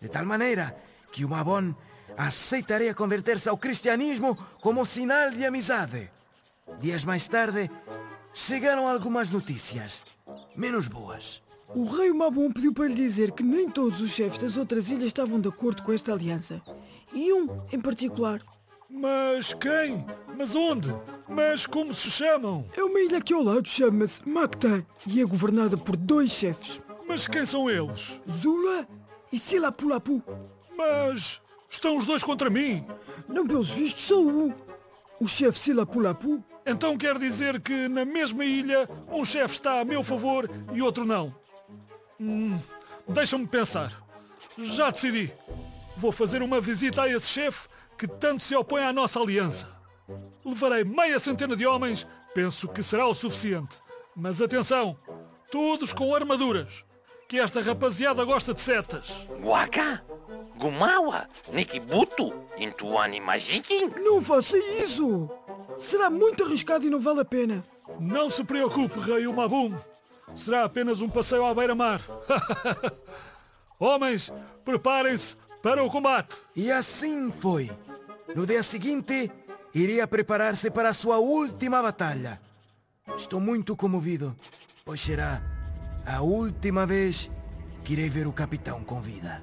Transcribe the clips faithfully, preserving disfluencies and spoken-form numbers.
de tal maneira que o Mabon aceitaria converter-se ao cristianismo como sinal de amizade. Dias mais tarde, chegaram algumas notícias, menos boas. O rei Mabon pediu para lhe dizer que nem todos os chefes das outras ilhas estavam de acordo com esta aliança. E um, em particular. Mas quem? Mas onde? Mas como se chamam? É uma ilha aqui ao lado, chama-se Mactan e é governada por dois chefes. Mas quem são eles? Zula e Silapulapu. Mas estão os dois contra mim. Não, pelos vistos, só um. O chefe Silapulapu. Então quer dizer que na mesma ilha um chefe está a meu favor e outro não. Hum, deixa-me pensar. Já decidi. Vou fazer uma visita a esse chefe que tanto se opõe à nossa aliança. Levarei meia centena de homens, penso que será o suficiente. Mas atenção, todos com armaduras, que esta rapaziada gosta de setas. Waka, Gumawa, Nikibutu, Intuani Majikin. Não faça isso! Será muito arriscado e não vale a pena. Não se preocupe, Rei Umabum. Será apenas um passeio à beira-mar. Homens, preparem-se para o combate. E assim foi. No dia seguinte, iria preparar-se para a sua última batalha. Estou muito comovido, pois será a última vez que irei ver o capitão com vida.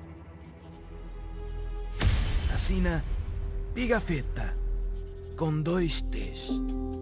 Assina Pigafetta, com dois T's.